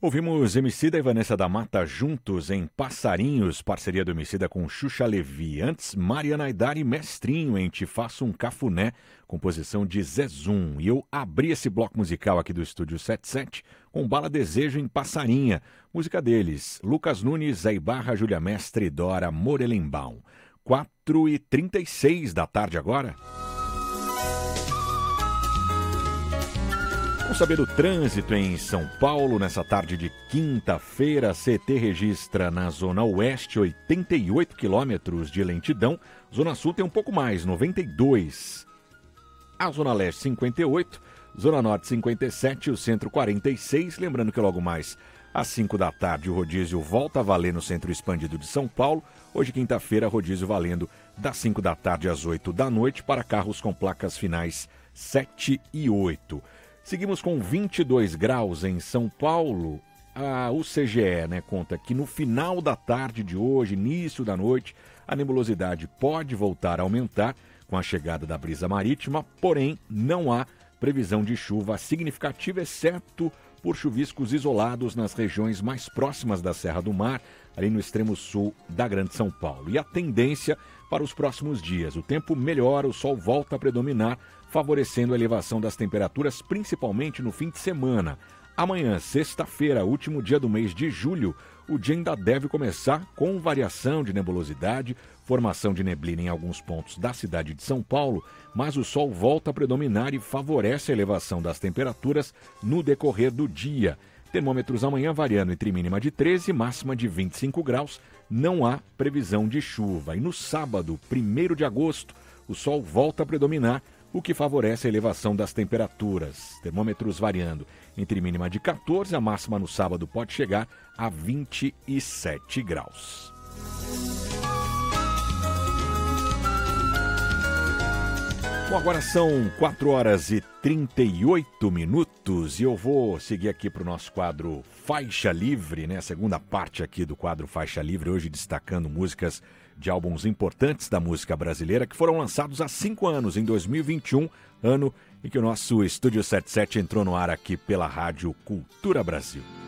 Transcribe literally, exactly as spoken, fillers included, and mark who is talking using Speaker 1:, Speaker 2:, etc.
Speaker 1: Ouvimos Emicida e Vanessa da Mata juntos em Passarinhos, parceria do Emicida com Xuxa Levi. Antes, Mariana Aidar e Mestrinho em Te Faço um Cafuné, composição de Zezum. E eu abri esse bloco musical aqui do Estúdio setenta e sete com Bala Desejo em Passarinha, música deles, Lucas Nunes, Zé Ibarra, Júlia Mestre e Dora Morelenbaum. quatro e trinta e seis da tarde agora. Vamos saber do trânsito em São Paulo nessa tarde de quinta-feira. A C T registra na Zona Oeste oitenta e oito quilômetros de lentidão. Zona Sul tem um pouco mais, noventa e dois. A Zona Leste cinquenta e oito, Zona Norte cinquenta e sete, o Centro quarenta e seis. Lembrando que logo mais às cinco da tarde o rodízio volta a valer no Centro Expandido de São Paulo. Hoje, quinta-feira, rodízio valendo das cinco da tarde às oito da noite para carros com placas finais sete e oito. Seguimos com vinte e dois graus em São Paulo. A U C G E, né, conta que no final da tarde de hoje, início da noite, a nebulosidade pode voltar a aumentar com a chegada da brisa marítima, porém não há previsão de chuva significativa, exceto por chuviscos isolados nas regiões mais próximas da Serra do Mar, ali no extremo sul da Grande São Paulo. E a tendência para os próximos dias: o tempo melhora, o sol volta a predominar, favorecendo a elevação das temperaturas, principalmente no fim de semana. Amanhã, sexta-feira, último dia do mês de julho, o dia ainda deve começar com variação de nebulosidade, formação de neblina em alguns pontos da cidade de São Paulo, mas o sol volta a predominar e favorece a elevação das temperaturas no decorrer do dia. Termômetros amanhã variando entre mínima de treze e máxima de vinte e cinco graus, não há previsão de chuva. E no sábado, primeiro de agosto, o sol volta a predominar, o que favorece a elevação das temperaturas. Termômetros variando entre mínima de quatorze, a máxima no sábado pode chegar a vinte e sete graus. Bom, agora são quatro horas e trinta e oito minutos e eu vou seguir aqui para o nosso quadro Faixa Livre, né? A segunda parte aqui do quadro Faixa Livre, hoje destacando músicas de álbuns importantes da música brasileira que foram lançados há cinco anos, em dois mil e vinte e um, ano em que o nosso Estúdio setenta e sete entrou no ar aqui pela Rádio Cultura Brasil.